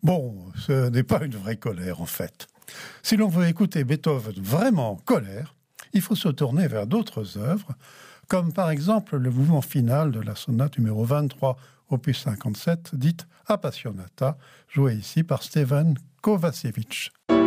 Bon, ce n'est pas une vraie colère en fait. Si l'on veut écouter Beethoven vraiment en colère, il faut se tourner vers d'autres œuvres, comme par exemple le mouvement final de la sonate numéro 23, opus 57, dite Appassionata, jouée ici par Steven Kovacevic.